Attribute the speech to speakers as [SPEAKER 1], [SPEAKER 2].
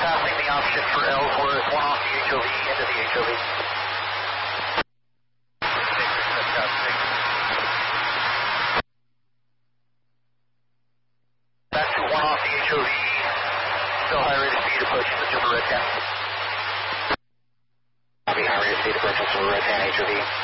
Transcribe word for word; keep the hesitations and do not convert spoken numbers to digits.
[SPEAKER 1] passing the option for Ellsworth, one off the H O V, into the H O V. Back to one off the H O V, still high rate of speed approaching the Super Red ten. Copy, high rate of speed approaching Super Red ten H O V.